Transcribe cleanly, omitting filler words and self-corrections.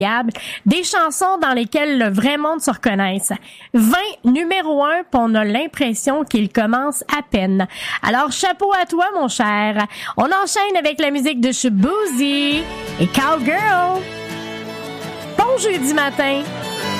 des chansons dans lesquelles le vrai monde se reconnaisse. 20 numéro 1, pis on a l'impression qu'il commence à peine. Alors, chapeau à toi, mon cher. On enchaîne avec la musique de Shaboozey et Cowgirl. Bon jeudi matin.